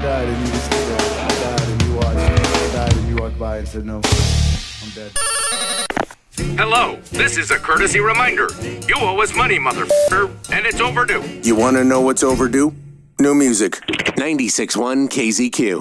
died and you just stood there. I died and you watched. I died and you walked by and said, no, I'm dead. Hello, this is a courtesy reminder. You owe us money, motherfucker, and it's overdue. You want to know what's overdue? New music. 96.1 KZQ.